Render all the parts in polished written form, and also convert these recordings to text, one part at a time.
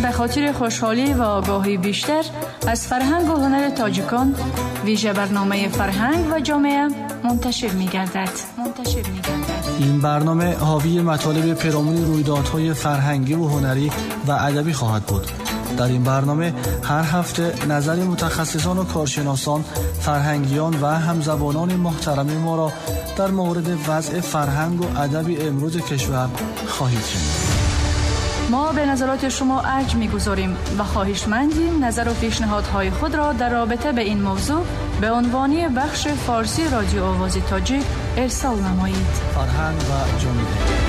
به خاطر خوشحالی و آگاهی بیشتر از فرهنگ و هنر تاجیکان ویژه برنامه فرهنگ و جامعه منتشر می‌گردد. این برنامه حاوی مطالب پیرامون رویدادهای فرهنگی و هنری و ادبی خواهد بود. در این برنامه هر هفته نظر متخصصان و کارشناسان، فرهنگیان و همزبانان محترم ما را در مورد وضع فرهنگ و ادب امروز کشور خواهید شنید. ما به نظرات شما ارج می‌گذاریم و خواهشمندیم نظر و پیشنهادهای خود را در رابطه به این موضوع به عنوان بخش فارسی رادیو آواز تاجیک ارسال نمایید. فرهنگ و جامعه.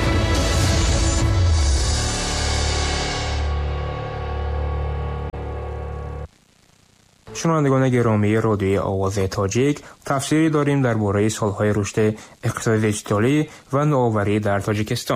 شنوندگان گرامی رادیوی آواز تاجیک، تفسیری داریم درباره سالهای رشد اقتصاد دیجیتالی و نوآوری در تاجیکستان.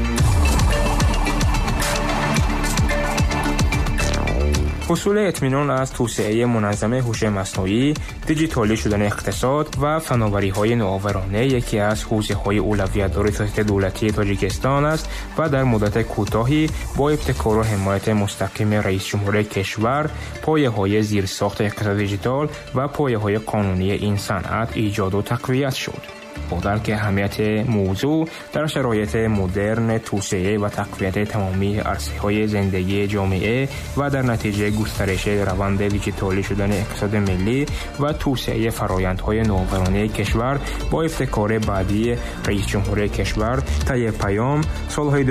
حصول اطمینان از توسعه منظم هوش مصنوعی، دیجیتالی شدن اقتصاد و فناوری‌های نوآورانه یکی از حوزه‌های اولویت‌دار سیاست دولتی تاجیکستان است و در مدت کوتاهی با ابتکار و حمایت مستقیم رئیس جمهور کشور، پایه‌های زیرساخت اقتصاد دیجیتال و پایه‌های قانونی این صنعت ایجاد و تقویت شد. با درک اهمیت موضوع در شرایط مدرن توسعه و تقویت تمامی عرصه‌های زندگی جامعه و در نتیجه گسترش روند دیجیتالی شدن اقتصاد ملی و توسعه فرآیندهای نوآورانه کشور با ابتکار بعدی رئیس جمهور کشور طی پیام سالهای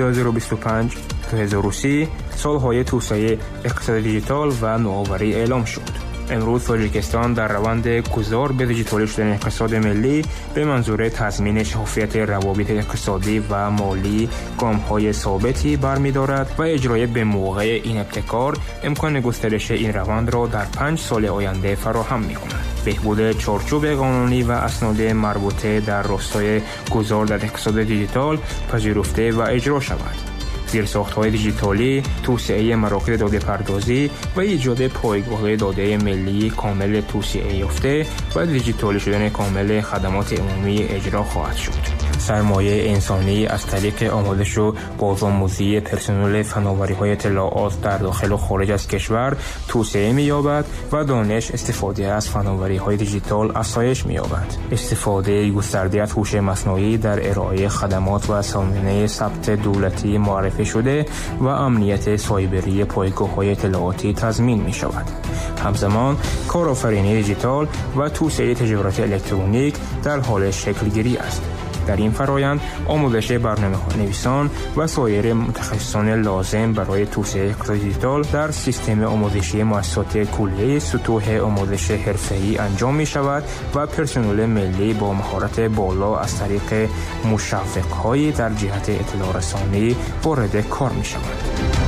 2025-2030 سالهای توسعه اقتصاد دیجیتال و نوآوری اعلام شد. امروز تاجیکستان در روند گذار به دیجیتالی شدن اقتصاد ملی به منظور تضمین شفافیت روابط اقتصادی و مالی گام‌های ثابتی برمی‌دارد و اجرای به موقع این ابتکار امکان گسترش این روند را در 5 سال آینده فراهم می‌کند. بهبود چارچوب قانونی و اسناد مربوطه در راستای گذار در اقتصاد دیجیتال پذیرفته و اجرا شود. زیرساخت‌های دیجیتالی، توسعه مراکز داده پردازی و ایجاد پایگاه داده ملی کامل توسعه یافته و دیجیتالی شدن کامل خدمات عمومی اجرا خواهد شد. سرمایه انسانی از طریق آموزش و بازآموزی پرسنل فناوری‌های اطلاعات در داخل و خارج از کشور توسعه می‌یابد و دانش استفاده از فناوری‌های دیجیتال افزایش می‌یابد. استفاده گسترده از هوش مصنوعی در ارائه خدمات و سامانه ثبت دولتی معرفی شده و امنیت سایبری پایگاه‌های اطلاعاتی تضمین می‌شود. همزمان کارآفرینی دیجیتال و توسعه تجارت الکترونیک در حال شکل‌گیری است. در این فرایند آموزش برنامه‌نویسان و سایر متخصصان لازم برای توسعه اقتصاد دیجیتال در سیستم آموزشی مؤسسات کلیه سطوح آموزش حرفه‌ای انجام می‌شود و پرسنل ملی با مهارت بالا از طریق مشوق‌هایی در جهت اطلاع رسانی وارد کار می‌شود.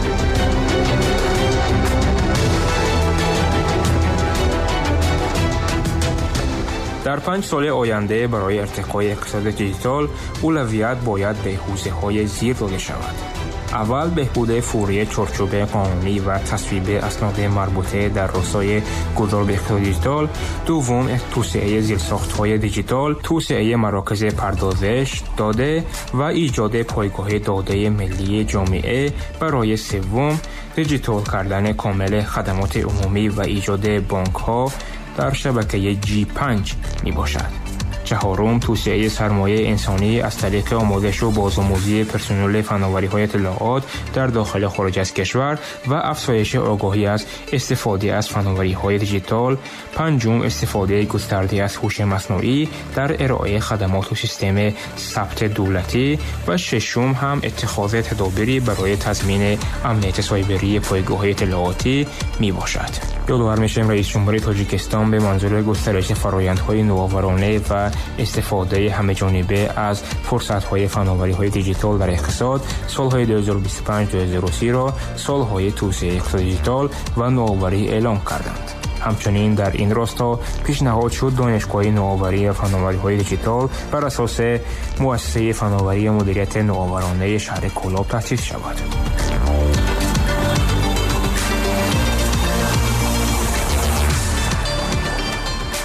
در 5 سال آینده برای ارتقای اقتصاد دیجیتال اولویت باید به حوزه‌های زیر داده شود. اول بهبود فوری چارچوب قانونی و تصویب اسناد مربوطه در راستای گذار به اقتصاد دیجیتال. دوم توسعه زیرساخت‌های دیجیتال، توسعه مراکز پردازش داده و ایجاد پایگاه داده ملی جامعه. برای سوم دیجیتال کردن کامل خدمات عمومی و ایجاد بانک‌ها در شبکه G5 می باشد. چهارم توسعه سرمایه انسانی از طریق آموزش و بازآموزی پرسنل فناوری‌های اطلاعات در داخل و خارج از کشور و افزایش آگاهی از استفاده از فناوری‌های دیجیتال. پنجم استفاده گسترده از هوش مصنوعی در ارائه خدمات و سیستم ثبت دولتی. و ششم هم اتخاذ تدابیری برای تضمین امنیت سایبری پایگاه‌های اطلاعاتی می باشد. یادآور می‌شیم رئیس جمهور تاجیکستان به منظور گسترش فرآیندهای نوآورانه و استفاده همه‌جانبه از فرصت‌های فناوری‌های دیجیتال در اقتصاد سال‌های 2025-2030 را سال‌های توسعه اقتصاد دیجیتال و نوآوری اعلام کردند. همچنین در این راستا پیشنهاد شد دانشگاه نوآوری و فناوری‌های دیجیتال بر اساس مؤسسه فناوری مدیریت نوآورانه شهر کولاب تأسیس شود.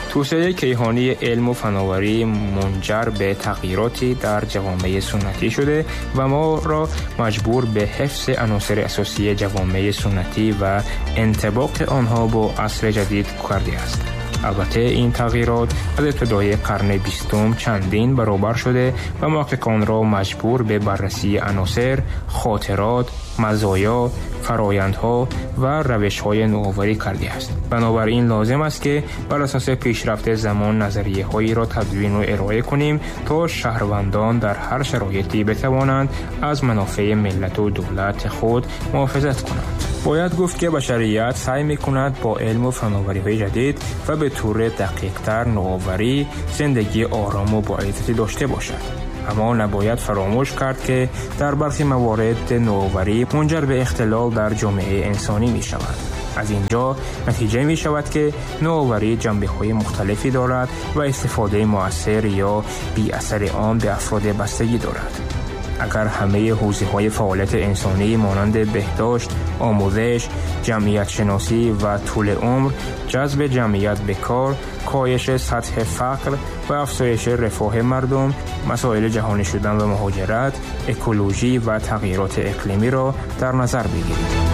توسعه کیهانی علم و فناوری منجر به تغییراتی در جوامع سنتی شده و ما را مجبور به حفظ عناصر اساسی جوامع سنتی و انطباق آنها با عصر جدید کرده است. البته این تغییرات از ابتدای قرن 20 چندین برابر شده و محققان را مجبور به بررسی عناصر، خاطرات، مزایا، فرایندها و روش‌های نوآوری کرده است. بنابراین لازم است که بر اساس پیشرفت زمان نظریه‌هایی را تدوین و ارائه کنیم تا شهروندان در هر شرایطی بتوانند از منافع ملت و دولت خود محافظت کنند. باید گفت که بشریت سعی می‌کند با علم و فناوری‌های جدید و به طور دقیق‌تر نوآوری زندگی آرام و با عزتی داشته باشد. اما نباید فراموش کرد که در برخی موارد نوآوری منجر به اختلال در جامعه انسانی می شود. از اینجا نتیجه می شود که نوآوری جنبه‌های مختلفی دارد و استفاده مؤثر یا بی اثر آن به افراد بستگی دارد. اگر همه حوزه‌های فعالیت انسانی مانند بهداشت، آموزش، جمعیت شناسی و طول عمر، جذب جمعیت به کار، کاهش سطح فقر و افزایش رفاه مردم، مسائل جهانی شدن و مهاجرت، اکولوژی و تغییرات اقلیمی را در نظر بگیرید.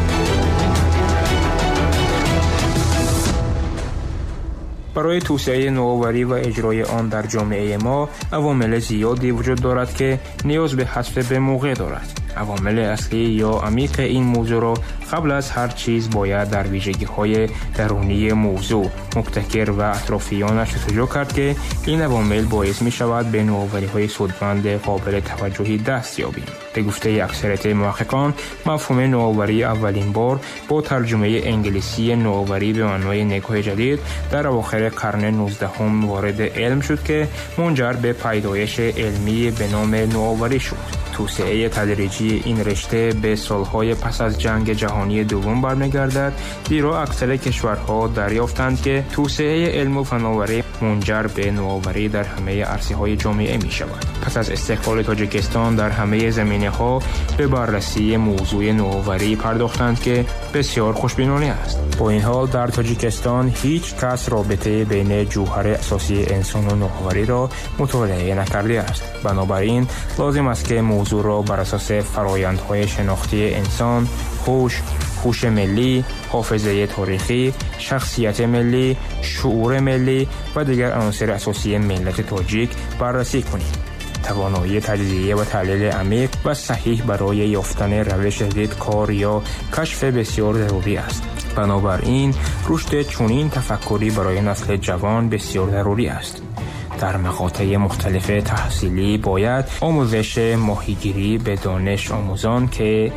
برای توسعه نوآوری و اجرای آن در جامعه ما عوامل زیادی وجود دارد که نیاز به حذف به موقع دارد. عوامل اصلی یا عمیق این موضوع را قبل از هر چیز باید در ویژگی‌های درونی موضوع، مبتکر و اطرافیانش جستجو کرد که این عوامل باعث می‌شود به نوآوری‌های سودمند قابل توجهی دست یابیم. به گفته اکثریت محققان، مفهوم نوآوری اولین بار با ترجمه انگلیسی نوآوری به معنای نگاه جدید در اواخر قرن 19 وارد علم شد که منجر به پیدایش علمی به نام نوآوری شد. توسعه تدریجی این رشته به سالهای پس از جنگ جهانی دوم برمیگردد، زیرا اکثر کشورها دریافتند که توسعه علم و فناوری منجر به نوآوری در همه عرصه‌های جامعه می شود. پس از استقلال تاجیکستان در همه زمینه‌ها به بررسی موضوع نوآوری پرداختند که بسیار خوشبینانه است. با این حال در تاجیکستان هیچ کس رابطه بین جوهر اساسی انسان و نوآوری را مطالعه نکرده است. بنابراین لازم است که موضوع را بر اساس فرآیندهای شناختی انسان، هوش ملی، حافظه تاریخی، شخصیت ملی، شعور ملی و دیگر عناصر اساسی ملت تاجیک بررسی کنیم. توانایی تجزیه و تحلیل عمیق و صحیح برای یافتن روش جدید کار یا کشف بسیار ضروری است. بنابراین رشد چنین تفکری برای نسل جوان بسیار ضروری است. در مقاطع مختلف تحصیلی باید آموزش ماهیگیری به دانش آموزان که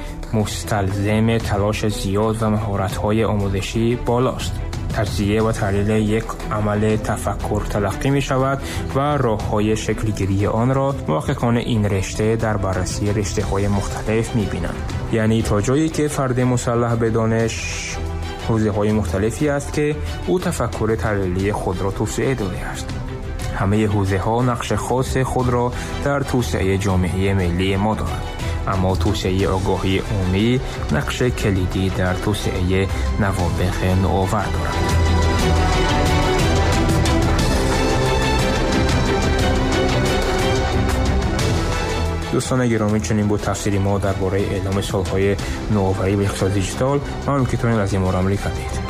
مستلزم تلاش زیاد و مهارت‌های آموزشی بالاست. تجزیه و تحلیل یک عمل تفکر تلقی می شود و راه‌های شکل‌گیری آن را محققان این رشته در بررسی رشته‌های مختلف می بینند. یعنی تا جایی که فرد مسلح به دانش حوزه‌های مختلفی است که او تفکر تحلیلی خود را توسعه داده است. همه حوزه‌ها نقش خاص خود را در توسعه جامعه ملی ما دارند، اما توسعه آگاهی عمومی نقش کلیدی در توسعه نوابغ نوآور دارد. دوستان گرامی، چنین بود تفسیری ما درباره اعلام سالهای نوآوری و اقتصاد دیجیتال. ممنون که تونید از این مورد عملی کردید.